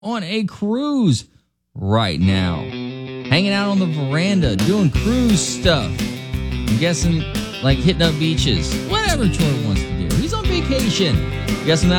on a cruise right now. Hanging out on the veranda, doing cruise stuff. I'm guessing like hitting up beaches. Whatever Troy wants to do. He's on vacation. Guessing that